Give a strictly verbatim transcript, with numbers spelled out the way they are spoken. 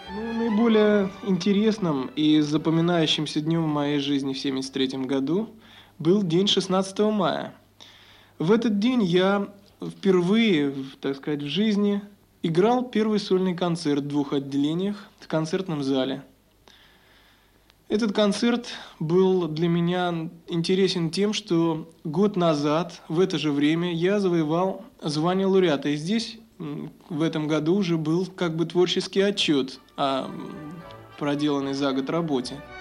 Ну, наиболее интересным и запоминающимся днем в моей жизни в семьдесят третьем году был день шестнадцатого мая. В этот день я впервые, в- так сказать, в жизни играл первый сольный концерт в двух отделениях в концертном зале. Этот концерт был для меня интересен тем, что год назад, в это же время, я завоевал звание лауреата. И здесь, м, в этом году, уже был как бы творческий отчет о м, проделанной за год работе.